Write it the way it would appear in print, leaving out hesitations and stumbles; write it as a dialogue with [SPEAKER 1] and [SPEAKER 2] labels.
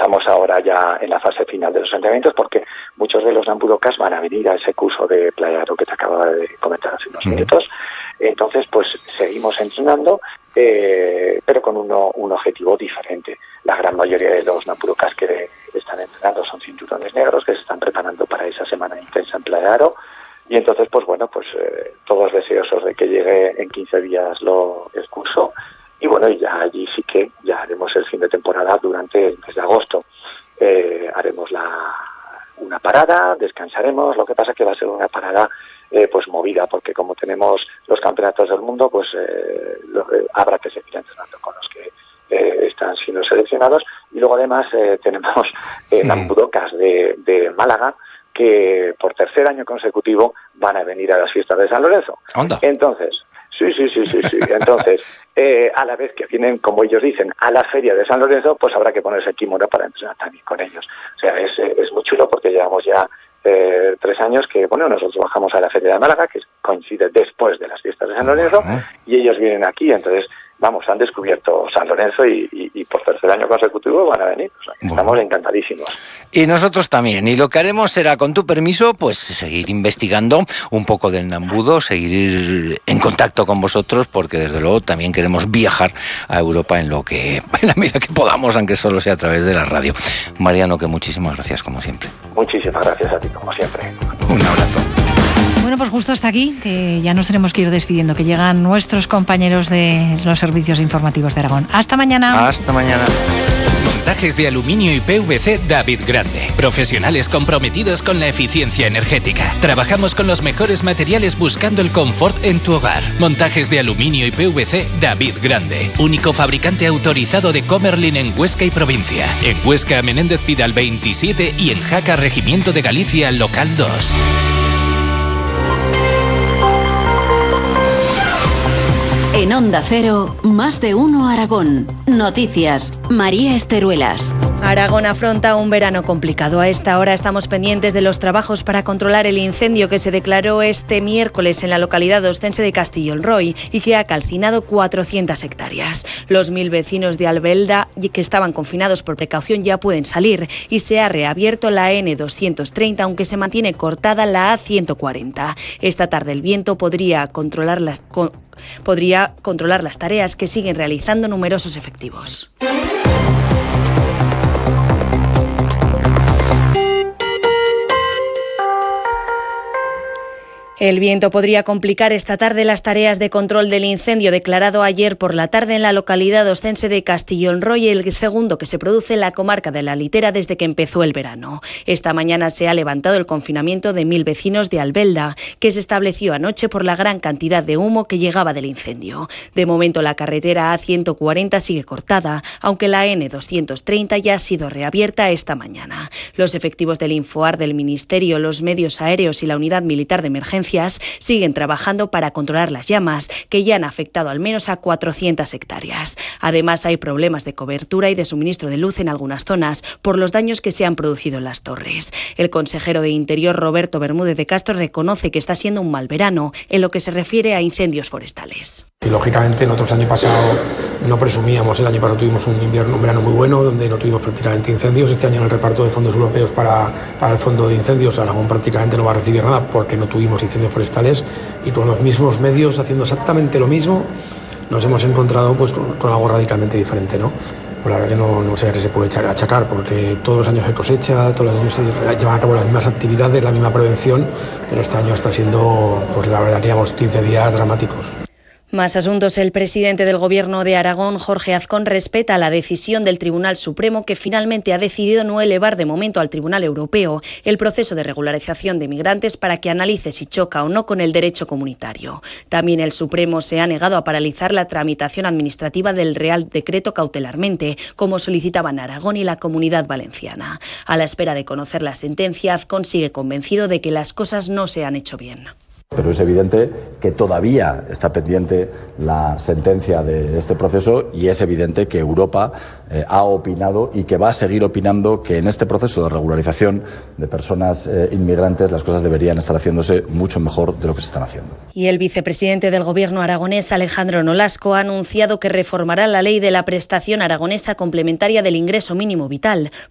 [SPEAKER 1] estamos ahora ya en la fase final de los entrenamientos, porque muchos de los nambudokas van a venir a ese curso de Playaro que te acababa de comentar hace unos minutos. Entonces, pues seguimos entrenando, pero con un objetivo diferente. La gran mayoría de los nambudokas que están entrenando son cinturones negros que se están preparando para esa semana intensa en Playaro. Y entonces, pues bueno, todos deseosos de que llegue en 15 días el curso. Y bueno, y ya allí sí que ya haremos el fin de temporada durante el mes de agosto. Haremos una parada, descansaremos. Lo que pasa es que va a ser una parada pues movida, porque como tenemos los campeonatos del mundo, pues habrá que seguir entrenando con los que están siendo seleccionados. Y luego además tenemos nambudokas de Málaga, que por tercer año consecutivo van a venir a las fiestas de San Lorenzo.
[SPEAKER 2] ¿Onda?
[SPEAKER 1] Entonces, sí. Entonces, a la vez que vienen, como ellos dicen, a la feria de San Lorenzo, pues habrá que ponerse el kimono para entrenar también con ellos. O sea, es muy chulo porque llevamos ya 3 años que, bueno, nosotros bajamos a la feria de Málaga, que coincide después de las fiestas de San Lorenzo, y ellos vienen aquí. Entonces, vamos, han descubierto San Lorenzo y por tercer año consecutivo van a venir. O sea, estamos encantadísimos.
[SPEAKER 2] Y nosotros también. Y lo que haremos será, con tu permiso, pues seguir investigando un poco del Nambudo, seguir en contacto con vosotros, porque desde luego también queremos viajar a Europa en la medida que podamos, aunque solo sea a través de la radio. Mariano, que muchísimas gracias, como siempre.
[SPEAKER 1] Muchísimas gracias a ti, como siempre.
[SPEAKER 2] Un abrazo.
[SPEAKER 3] Bueno, pues justo hasta aquí, que ya nos tenemos que ir despidiendo, que llegan nuestros compañeros de los servicios informativos de Aragón. Hasta mañana.
[SPEAKER 2] Hasta mañana.
[SPEAKER 4] Montajes de aluminio y PVC David Grande. Profesionales comprometidos con la eficiencia energética. Trabajamos con los mejores materiales buscando el confort en tu hogar. Montajes de aluminio y PVC David Grande. Único fabricante autorizado de Comerlin en Huesca y provincia. En Huesca, Menéndez Pidal 27 y en Jaca, Regimiento de Galicia, local 2.
[SPEAKER 5] En Onda Cero, Más de Uno Aragón. Noticias, María Esteruelas.
[SPEAKER 6] Aragón afronta un verano complicado. A esta hora estamos pendientes de los trabajos para controlar el incendio que se declaró este miércoles en la localidad ostense de Castellolroy y que ha calcinado 400 hectáreas. Los 1000 vecinos de Albelda que estaban confinados por precaución ya pueden salir y se ha reabierto la N230, aunque se mantiene cortada la A140. Esta tarde el viento podría controlar las tareas que siguen realizando numerosos efectivos. El viento podría complicar esta tarde las tareas de control del incendio declarado ayer por la tarde en la localidad ostense de Castellolroy, el segundo que se produce en la comarca de la Litera desde que empezó el verano. Esta mañana se ha levantado el confinamiento de 1000 vecinos de Albelda, que se estableció anoche por la gran cantidad de humo que llegaba del incendio. De momento la carretera A140 sigue cortada, aunque la N230 ya ha sido reabierta esta mañana. Los efectivos del Infoar del Ministerio, los medios aéreos y la Unidad Militar de Emergencia siguen trabajando para controlar las llamas, que ya han afectado al menos a 400 hectáreas. Además, hay problemas de cobertura y de suministro de luz en algunas zonas por los daños que se han producido en las torres. El consejero de Interior, Roberto Bermúdez de Castro, reconoce que está siendo un mal verano en lo que se refiere a incendios forestales.
[SPEAKER 7] Y lógicamente nosotros el año pasado no presumíamos, el año pasado tuvimos un verano muy bueno donde no tuvimos prácticamente incendios. Este año en el reparto de fondos europeos para el fondo de incendios Aragón prácticamente no va a recibir nada porque no tuvimos incendios forestales, y con los mismos medios haciendo exactamente lo mismo nos hemos encontrado pues con algo radicalmente diferente, ¿no? Pues la verdad que no sé a qué se puede achacar, porque todos los años se cosecha, todos los años se llevan a cabo las mismas actividades, la misma prevención, pero este año está siendo, pues la verdad, digamos, 15 días dramáticos.
[SPEAKER 6] Más asuntos. El presidente del Gobierno de Aragón, Jorge Azcón, respeta la decisión del Tribunal Supremo, que finalmente ha decidido no elevar de momento al Tribunal Europeo el proceso de regularización de migrantes para que analice si choca o no con el derecho comunitario. También el Supremo se ha negado a paralizar la tramitación administrativa del Real Decreto cautelarmente, como solicitaban Aragón y la Comunidad Valenciana. A la espera de conocer la sentencia, Azcón sigue convencido de que las cosas no se han hecho bien.
[SPEAKER 8] Pero es evidente que todavía está pendiente la sentencia de este proceso, y es evidente que Europa ha opinado y que va a seguir opinando que en este proceso de regularización de personas inmigrantes las cosas deberían estar haciéndose mucho mejor de lo que se están haciendo.
[SPEAKER 6] Y el vicepresidente del Gobierno aragonés, Alejandro Nolasco, ha anunciado que reformará la ley de la prestación aragonesa complementaria del ingreso mínimo vital